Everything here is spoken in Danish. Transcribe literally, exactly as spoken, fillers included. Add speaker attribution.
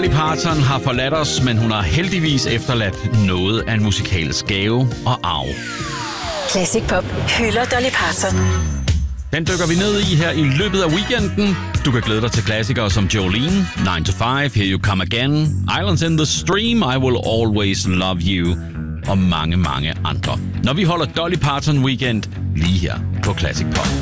Speaker 1: Dolly Parton har forladt os, men hun har heldigvis efterladt noget af en musikalsk gave og arv.
Speaker 2: Classic Pop hylder Dolly Parton.
Speaker 1: Den dykker vi ned i her i løbet af weekenden. Du kan glæde dig til klassikere som Jolene, nine to five, Here You Come Again, Islands in the Stream, I Will Always Love You og mange, mange andre. Når vi holder Dolly Parton Weekend lige her på Classic Pop.